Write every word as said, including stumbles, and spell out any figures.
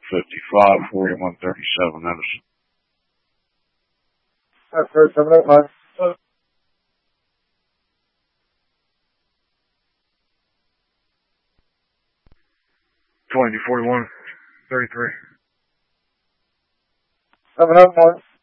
fifty-five, forty-one, thirty-seven. That is. That's first, seven oh five. twenty, forty-one, thirty-three. seven oh one.